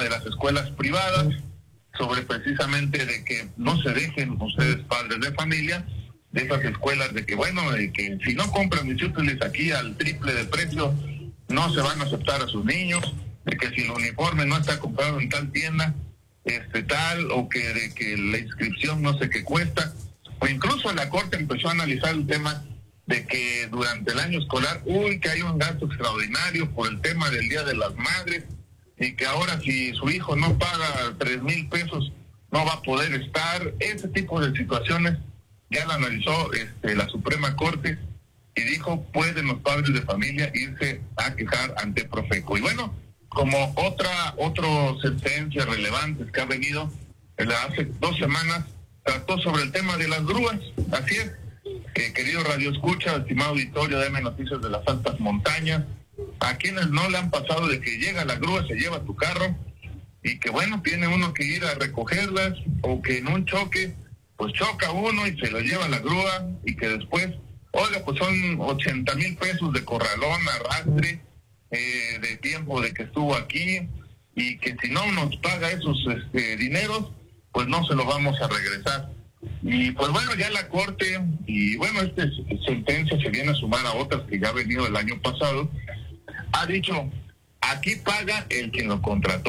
de las escuelas privadas, sobre precisamente de que no se dejen ustedes, padres de familia, de esas escuelas de que, bueno, de que si no compran mis útiles aquí al triple de precio, no se van a aceptar a sus niños, de que si el uniforme no está comprado en tal tienda, tal, o que de que la inscripción no sé qué cuesta, o incluso la Corte empezó a analizar el tema de que durante el año escolar, que hay un gasto extraordinario por el tema del Día de las Madres, y que ahora si su hijo no paga 3,000 pesos, no va a poder estar. Ese tipo de situaciones ya la analizó la Suprema Corte y dijo, pueden los padres de familia irse a quejar ante Profeco. Y bueno, como otra sentencia relevante que ha venido hace 2 semanas, trató sobre el tema de las grúas. Así es, querido Radio Escucha, estimado auditorio de AM Noticias de las Altas Montañas, a quienes no le han pasado de que llega la grúa, se lleva tu carro, y que bueno, tiene uno que ir a recogerlas, o que en un choque, pues choca uno y se lo lleva la grúa, y que después, oiga, pues son 80,000 pesos de corralón, arrastre, de tiempo de que estuvo aquí, y que si no nos paga esos dineros, pues no se lo vamos a regresar. Y pues bueno, ya la Corte, y bueno, esta sentencia se viene a sumar a otras que ya ha venido el año pasado, ha dicho, aquí paga el quien lo contrató.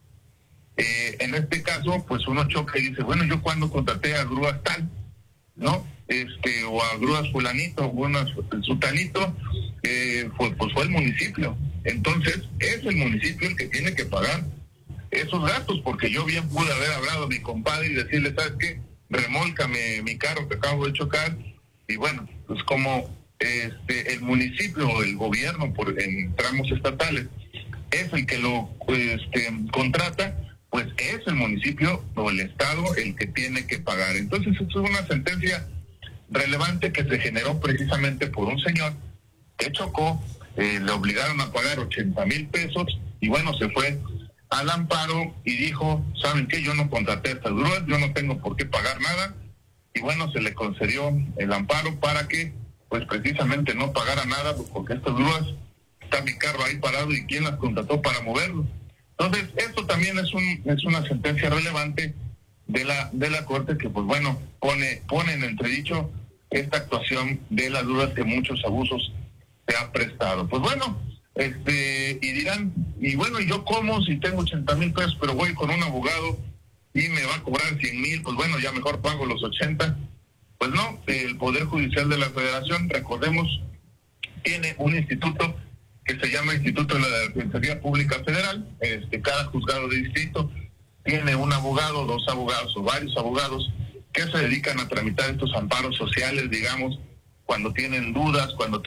En este caso, pues uno choca y dice, bueno, yo cuando contraté a grúas tal, ¿no? O a grúas fulanito, o unas sutanito, pues fue el municipio. Entonces, es el municipio el que tiene que pagar esos gastos, porque yo bien pude haber hablado a mi compadre y decirle, ¿sabes qué? Remólcame mi carro que acabo de chocar. Y bueno, pues como el municipio o el gobierno en tramos estatales es el que lo contrata, pues es el municipio o el estado el que tiene que pagar. Entonces, esto es una sentencia relevante que se generó precisamente por un señor que chocó, le obligaron a pagar 80,000 pesos, y bueno, se fue al amparo y dijo, ¿saben qué? Yo no contraté estas grúas, yo no tengo por qué pagar nada, y bueno, se le concedió el amparo para que, pues precisamente no pagara nada, porque estas grúas, está mi carro ahí parado, y ¿quién las contrató para moverlo? Entonces, esto también es una sentencia relevante de la Corte que, pues bueno, pone en entredicho esta actuación de las grúas que muchos abusos se ha prestado. Pues bueno, y dirán, y bueno, ¿y yo cómo si tengo 80,000 pesos, pero voy con un abogado y me va a cobrar 100,000? Pues bueno, ya mejor pago los 80. Pues no, el Poder Judicial de la Federación, recordemos, tiene un instituto que se llama Instituto de la Defensoría Pública Federal. Cada juzgado de distrito tiene un abogado, 2 abogados o varios abogados que se dedican a tramitar estos amparos sociales, digamos, cuando tienen dudas, cuando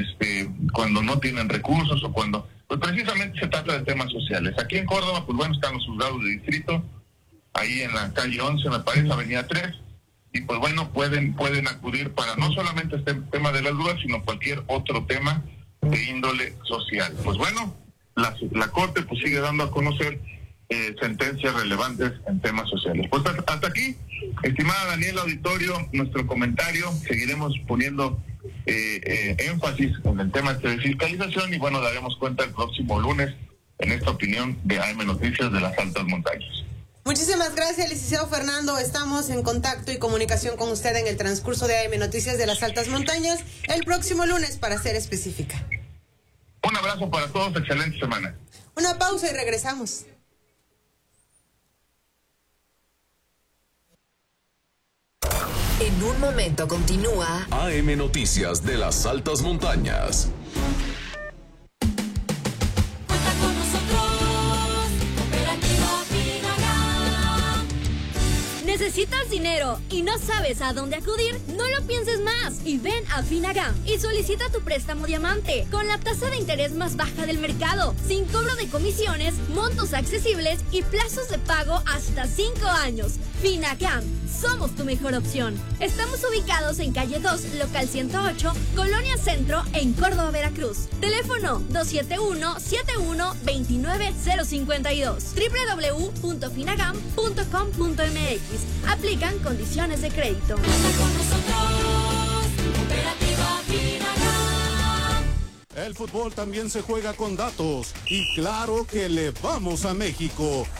no tienen recursos, o cuando, pues precisamente se trata de temas sociales. Aquí en Córdoba, pues bueno, están los juzgados de distrito, ahí en la calle 11, me parece, avenida 3, y pues bueno, pueden acudir para no solamente este tema de las dudas, sino cualquier otro tema de índole social. Pues bueno, la Corte pues sigue dando a conocer sentencias relevantes en temas sociales. Pues hasta aquí, estimada Daniela, auditorio, nuestro comentario. Seguiremos poniendo énfasis en el tema de fiscalización, y bueno, daremos cuenta el próximo lunes en esta opinión de AM Noticias de las Altas Montañas. Muchísimas gracias, licenciado Fernando. Estamos en contacto y comunicación con usted en el transcurso de AM Noticias de las Altas Montañas el próximo lunes, para ser específica. Un abrazo para todos, excelente semana. Una pausa y regresamos. En un momento continúa AM Noticias de las Altas Montañas. Cuenta con nosotros, Cooperativa Finagram. ¿Necesitas dinero y no sabes a dónde acudir? No lo pienses más y ven a Finagram y solicita tu préstamo diamante con la tasa de interés más baja del mercado, sin cobro de comisiones, montos accesibles y plazos de pago hasta 5 años. Finagram, somos tu mejor opción. Estamos ubicados en calle 2, local 108, Colonia Centro, en Córdoba, Veracruz. Teléfono 271-7129-052. www.finagram.com.mx. Aplican condiciones de crédito. Con nosotros, Cooperativa Finagram. El fútbol también se juega con datos. Y claro que le vamos a México.